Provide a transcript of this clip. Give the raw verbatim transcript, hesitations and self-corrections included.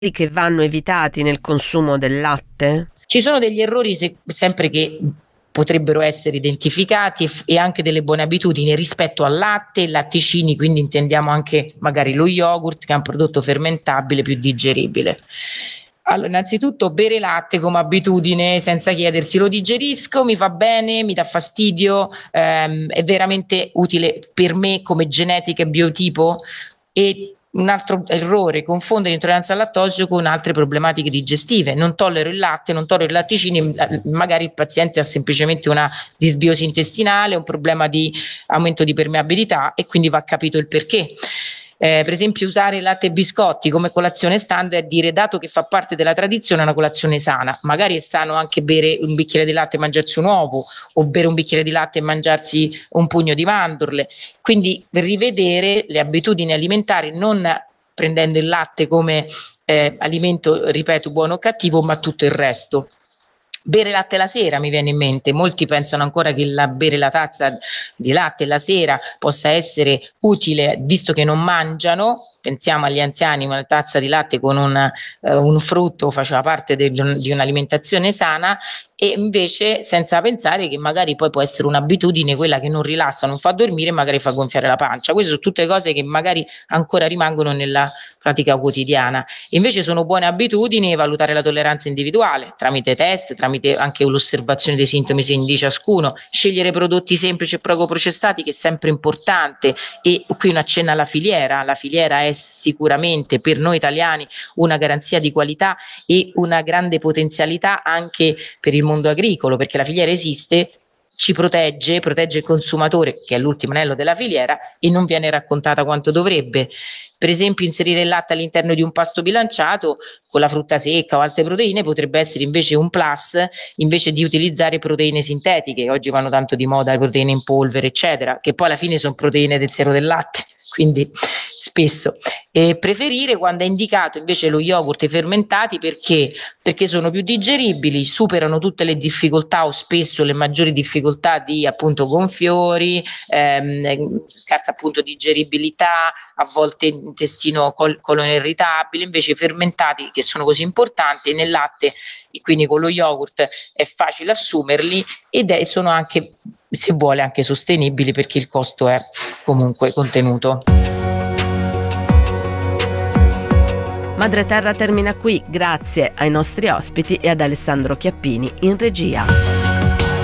che vanno evitati nel consumo del latte? Ci sono degli errori se, sempre che potrebbero essere identificati e anche delle buone abitudini rispetto al latte e latticini, quindi intendiamo anche magari lo yogurt, che è un prodotto fermentabile più digeribile. Allora, innanzitutto bere latte come abitudine senza chiedersi lo digerisco, mi fa bene, mi dà fastidio, ehm, è veramente utile per me come genetica e biotipo? E un altro errore, confondere l'intolleranza al lattosio con altre problematiche digestive. Non tollero il latte, non tollero i latticini, magari il paziente ha semplicemente una disbiosi intestinale, un problema di aumento di permeabilità e quindi va capito il perché. Eh, per esempio usare latte e biscotti come colazione standard, dire dato che fa parte della tradizione è una colazione sana, magari è sano anche bere un bicchiere di latte e mangiarsi un uovo o bere un bicchiere di latte e mangiarsi un pugno di mandorle, quindi rivedere le abitudini alimentari non prendendo il latte come eh, alimento, ripeto, buono o cattivo, ma tutto il resto. Bere latte la sera mi viene in mente, molti pensano ancora che la, bere la tazza di latte la sera possa essere utile visto che non mangiano. Pensiamo agli anziani, una tazza di latte con una, uh, un frutto faceva parte de, di un'alimentazione sana, e invece senza pensare che magari poi può essere un'abitudine quella che non rilassa, non fa dormire e magari fa gonfiare la pancia. Queste sono tutte cose che magari ancora rimangono nella pratica quotidiana. Invece sono buone abitudini valutare la tolleranza individuale tramite test, tramite anche l'osservazione dei sintomi di ciascuno, scegliere prodotti semplici e poco processati, che è sempre importante, e qui una accenna alla filiera. La filiera è sicuramente per noi italiani una garanzia di qualità e una grande potenzialità anche per il mondo agricolo, perché la filiera esiste, ci protegge, protegge il consumatore, che è l'ultimo anello della filiera, e non viene raccontata quanto dovrebbe. Per esempio, inserire il latte all'interno di un pasto bilanciato con la frutta secca o altre proteine potrebbe essere invece un plus, invece di utilizzare proteine sintetiche. Oggi vanno tanto di moda le proteine in polvere, eccetera, che poi alla fine sono proteine del siero del latte, quindi spesso. E preferire quando è indicato invece lo yogurt e i fermentati, perché? Perché sono più digeribili, superano tutte le difficoltà o spesso le maggiori difficoltà di appunto gonfiori, ehm, scarsa appunto digeribilità, a volte intestino col- colon irritabile. Invece i fermentati, che sono così importanti nel latte e quindi con lo yogurt, è facile assumerli ed è, sono anche, se vuole, anche sostenibili perché il costo è comunque contenuto. Madre Terra termina qui, grazie ai nostri ospiti e ad Alessandro Chiappini in regia.